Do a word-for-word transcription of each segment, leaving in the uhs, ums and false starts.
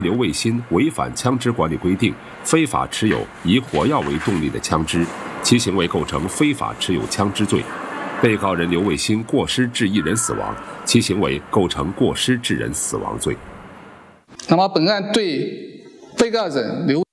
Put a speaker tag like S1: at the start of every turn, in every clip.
S1: 刘卫新违反枪支管理规定，非法持有以火药为动力的枪支，其行为构成非法持有枪支罪。被告人刘卫新过失致一人死亡，其行为构成过失致人死亡罪。
S2: 那么，本案对被告人刘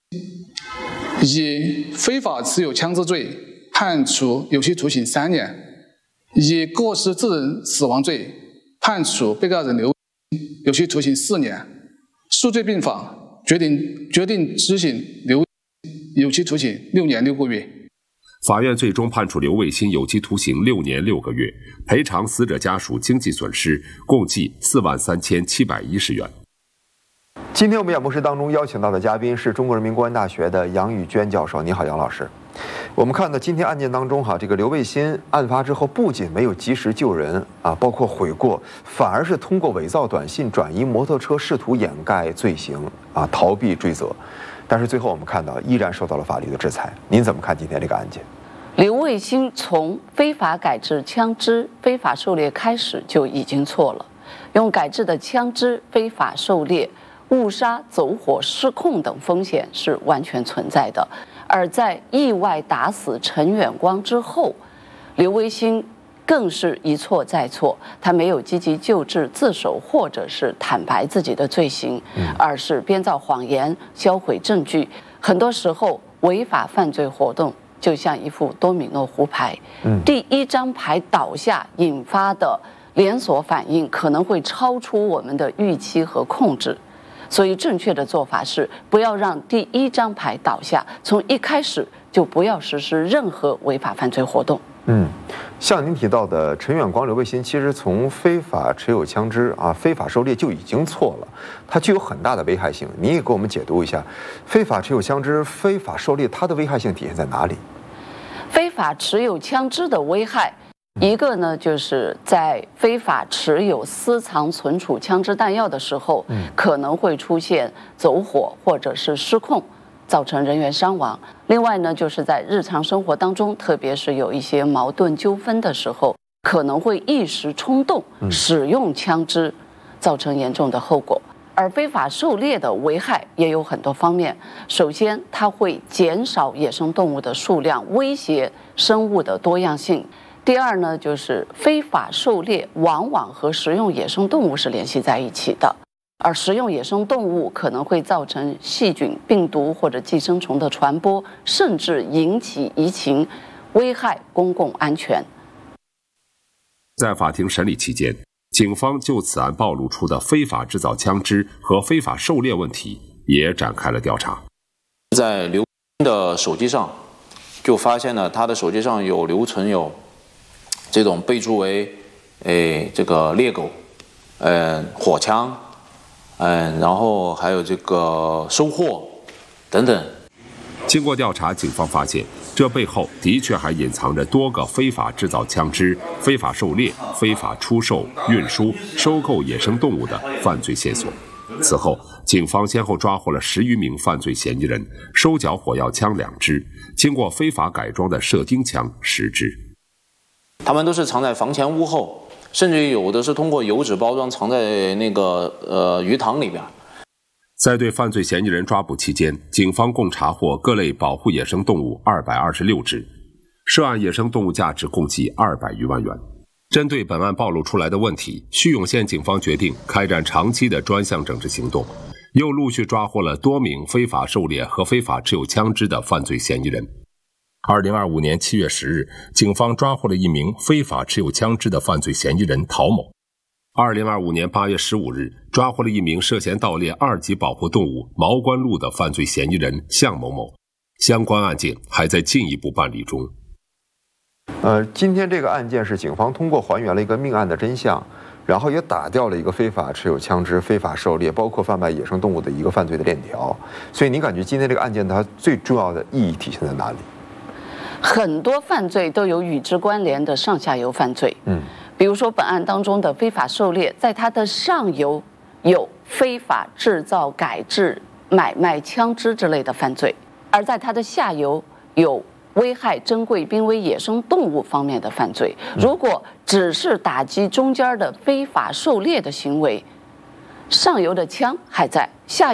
S2: 以非法持有枪支罪判处有期徒刑三年，以过失致人死亡罪判处被告人刘有期徒刑四年。数罪并罚，决定决定执行刘有期徒刑六年六个月。
S1: 法院最终判处刘卫新有期徒刑六年六个月，赔偿死者家属经济损失，共计四万三千七百一十元。
S3: 今天我们演播室当中邀请到的嘉宾是中国人民公安大学的杨宇娟教授。你好，杨老师。我们看到今天案件当中哈，这个刘卫新案发之后不仅没有及时救人啊，包括悔过，反而是通过伪造短信转移摩托车，试图掩盖罪行啊，逃避追责。但是最后我们看到依然受到了法律的制裁。您怎么看今天这个案件？
S4: 刘卫新从非法改制枪支、非法狩猎开始就已经错了，用改制的枪支非法狩猎、误杀、走火、失控等风险是完全存在的。而在意外打死陈远光之后，刘卫新更是一错再错，他没有积极救治、自首或者是坦白自己的罪行，而是编造谎言、销毁证据。很多时候，违法犯罪活动就像一副多米诺胡牌，第一张牌倒下引发的连锁反应可能会超出我们的预期和控制。所以正确的做法是不要让第一张牌倒下，从一开始就不要实施任何违法犯罪活动。
S3: 嗯，像您提到的陈远光、刘卫新，其实从非法持有枪支啊、非法狩猎就已经错了，它具有很大的危害性。您也给我们解读一下，非法持有枪支、非法狩猎，它的危害性体现在哪里？
S4: 非法持有枪支的危害，一个呢，就是在非法持有、私藏、存储枪支弹药的时候，可能会出现走火或者是失控，造成人员伤亡。另外呢，就是在日常生活当中，特别是有一些矛盾纠纷的时候，可能会一时冲动使用枪支，造成严重的后果。而非法狩猎的危害也有很多方面，首先，它会减少野生动物的数量，威胁生物的多样性。第二呢，就是非法狩猎往往和食用野生动物是联系在一起的，而食用野生动物可能会造成细菌、病毒或者寄生虫的传播，甚至引起疫情，危害公共安全。
S1: 在法庭审理期间，警方就此案暴露出的非法制造枪支和非法狩猎问题也展开了调查。
S5: 在刘的手机上，就发现了他的手机上有留存有这种备注为，诶，这个猎狗，嗯，火枪，嗯，然后还有这个收获等等。
S1: 经过调查，警方发现这背后的确还隐藏着多个非法制造枪支、非法狩猎、非法出售、运输、收购野生动物的犯罪线索。此后，警方先后抓获了十余名犯罪嫌疑人，收缴火药枪两支，经过非法改装的射钉枪十支。
S5: 他们都是藏在房前屋后，甚至有的是通过油纸包装藏在那个呃鱼塘里边。
S1: 在对犯罪嫌疑人抓捕期间，警方共查获各类保护野生动物二百二十六只，涉案野生动物价值共计二百余万元。针对本案暴露出来的问题，叙永县警方决定开展长期的专项整治行动，又陆续抓获了多名非法狩猎和非法持有枪支的犯罪嫌疑人。二零二五年七月十日，警方抓获了一名非法持有枪支的犯罪嫌疑人陶某。二零二五年八月十五日，抓获了一名涉嫌盗猎二级保护动物毛冠鹿的犯罪嫌疑人向某某。相关案件还在进一步办理中。
S3: 呃，今天这个案件是警方通过还原了一个命案的真相，然后也打掉了一个非法持有枪支、非法狩猎，包括贩卖野生动物的一个犯罪的链条。所以您感觉今天这个案件它最重要的意义体现在哪里？
S4: 很多犯罪都有与之关联的上下游犯罪，嗯，比如说本案当中的非法狩猎，在它的上游有非法制造、改制、买卖枪支之类的犯罪，而在它的下游有危害珍贵濒危野生动物方面的犯罪。如果只是打击中间的非法狩猎的行为，上游的枪还在，